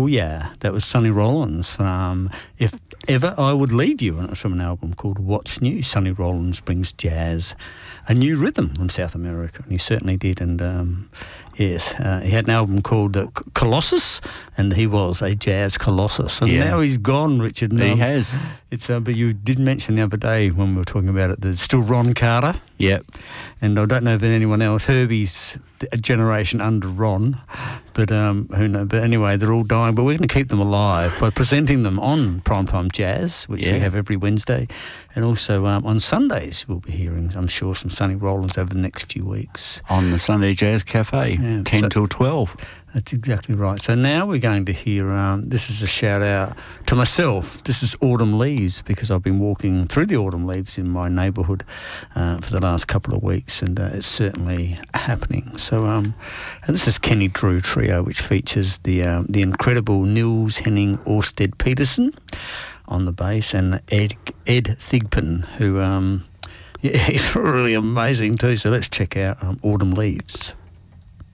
Oh, yeah, that was Sonny Rollins. If Ever I Would Leave You, and it's from an album called What's New. Sonny Rollins brings jazz, a new rhythm from South America, and he certainly did. And yes, he had an album called Colossus, and he was a jazz colossus. And now he's gone, Richard. He has. It's but you did mention the other day when we were talking about it, there's still Ron Carter. Yep. And I don't know if there's anyone else. Herbie's a generation under Ron, but who knows? But anyway, they're all dying. But we're going to keep them alive by presenting them on Primetime Jazz, which we have every Wednesday, and also on Sundays we'll be hearing, I'm sure, some Sonny Rollins over the next few weeks on the Sunday Jazz Cafe, 10 till 12. That's exactly right. So now we're going to hear, this is a shout out to myself. This is Autumn Leaves, because I've been walking through the autumn leaves in my neighbourhood for the last couple of weeks, and it's certainly happening. So, and this is Kenny Drew Trio, which features the incredible Nils Henning Orsted Peterson on the bass, and Ed Thigpen, who he's really amazing too. So let's check out Autumn Leaves.